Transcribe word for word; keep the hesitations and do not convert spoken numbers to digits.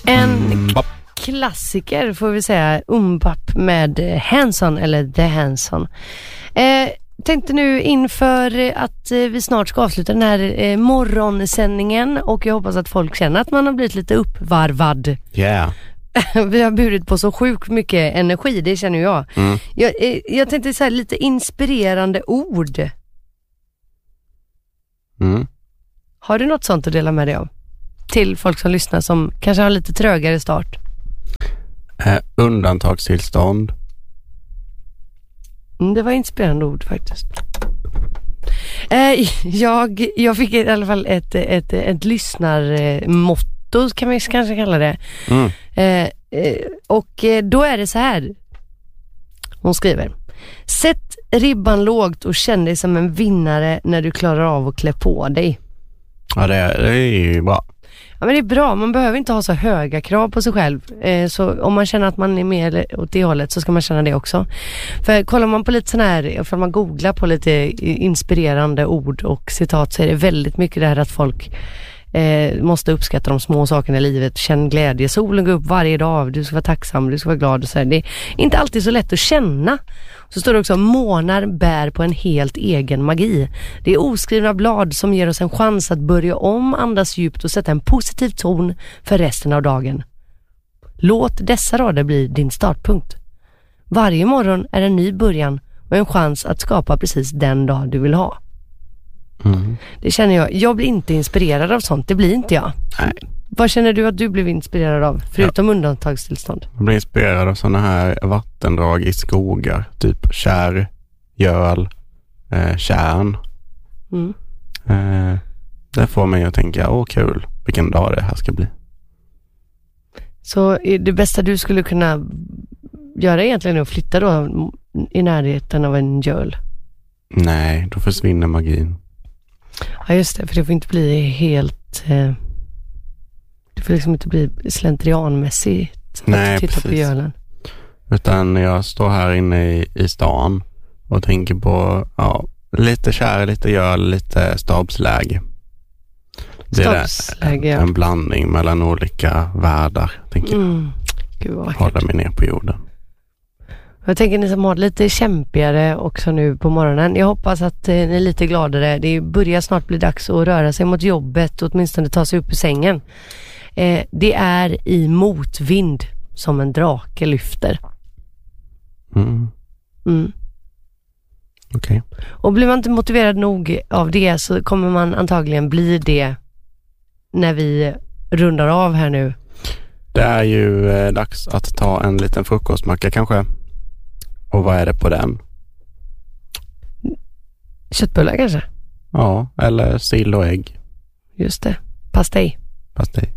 En Umbap. klassiker får vi säga, Umbap med Hanson eller The Hanson. Eh, tänkte nu inför att eh, vi snart ska avsluta den här eh, morgonsändningen, och jag hoppas att folk känner att man har blivit lite uppvarvad. Yeah. Vi har burit på så sjukt mycket energi, det känner jag. Mm. Jag, eh, jag tänkte så här, lite inspirerande ord. Mm. Har du något sånt att dela med dig av? Till folk som lyssnar som kanske har lite trögare start. Eh, undantagstillstånd. Mm, det var inspirerande ord faktiskt. Eh, jag, jag fick i alla fall ett, ett, ett lyssnarmotto, kan man kanske kalla det. Mm. Eh, eh, och eh, då är det så här. Hon skriver: sätt ribban lågt och känn dig som en vinnare när du klarar av att klä på dig. Ja, det är, det är ju bra. Ja, men det är bra. Man behöver inte ha så höga krav på sig själv. Eh, så om man känner att man är mer åt det hållet så ska man känna det också. För kollar man på lite sån här, om man googlar på lite inspirerande ord och citat, så är det väldigt mycket det här att folk eh, måste uppskatta de små sakerna i livet. Känn glädje. Solen går upp varje dag. Du ska vara tacksam. Du ska vara glad. Och så här. Det är inte alltid så lätt att känna. Så står det också: månar bär på en helt egen magi. Det är oskrivna blad som ger oss en chans att börja om, andas djupt och sätta en positiv ton för resten av dagen. Låt dessa rader bli din startpunkt. Varje morgon är en ny början och en chans att skapa precis den dag du vill ha. Mm. Det känner jag. Jag blir inte inspirerad av sånt. Det blir inte jag. Nej. Vad känner du att du blev inspirerad av? Förutom ja. undantagstillstånd. Jag blir inspirerad av sådana här vattendrag i skogar. Typ kärr, göl, eh, kärn. Mm. Eh, det får mig att tänka, åh kul, vilken dag det här ska bli. Så det bästa du skulle kunna göra egentligen är att flytta då i närheten av en göl? Nej, då försvinner magin. Ja, just det, för det får inte bli helt... Eh, det får liksom inte bli slentrianmässigt. Nej, att titta precis. på gölen. Utan jag står här inne i, i stan och tänker på ja, lite kär, lite göl, lite stabsläge. Det är Stabsläge, en, ja. en blandning mellan olika världar, tänker jag. Mm. Gud vad vackert. Hålla mig ner på jorden. Jag tänker ni som har lite kämpigare också nu på morgonen. Jag hoppas att eh, ni är lite gladare. Det börjar snart bli dags att röra sig mot jobbet och åtminstone ta sig upp ur sängen. Eh, det är i motvind som en drake lyfter. Mm. Mm. Okej. Okay. Och blir man inte motiverad nog av det så kommer man antagligen bli det när vi rundar av här nu. Det är ju eh, dags att ta en liten frukostmacka kanske. Och vad är det på den? Köttbullar kanske? Ja, eller sill och ägg. Just det. Pastej. Pastej.